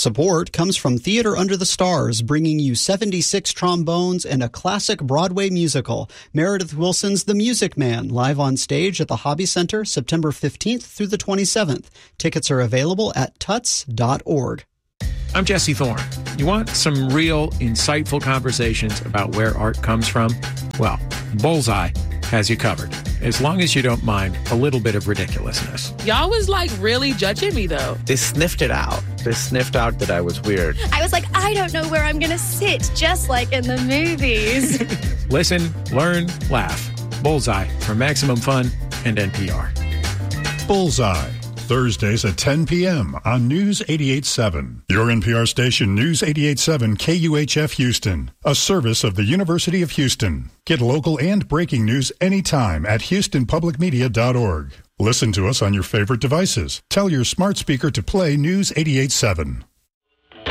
Support comes from Theater Under the Stars, bringing you 76 trombones and a classic Broadway musical, Meredith Willson's The Music Man, live on stage at the Hobby Center September 15th through the 27th. Tickets are available at tuts.org. I'm Jesse Thorne. You want some real, insightful conversations about where art comes from? Well, Bullseye has you covered, as long as you don't mind a little bit of ridiculousness. Y'all was like really judging me, though. They sniffed it out. They sniffed out that I was weird. I was like, I don't know where I'm going to sit, just like in the movies. Listen, learn, laugh. Bullseye from Maximum Fun and NPR. Bullseye, Thursdays at 10 p.m. on News 88.7. Your NPR station, News 88.7 KUHF Houston, a service of the University of Houston. Get local and breaking news anytime at houstonpublicmedia.org. Listen to us on your favorite devices. Tell your smart speaker to play News 88.7.